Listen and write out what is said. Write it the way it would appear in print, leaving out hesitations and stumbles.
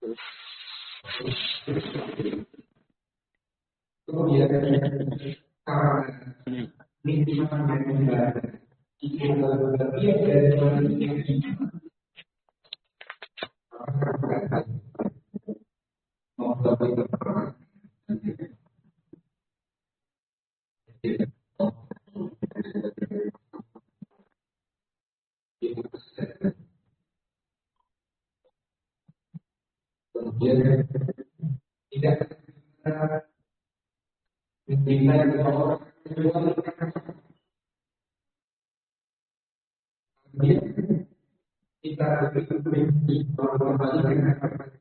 Kemudian karena nikmat yang ibadah itu adalah bagian dari manusia kemudian tidak mencintai orang kemudian kita lebih membenci orang lain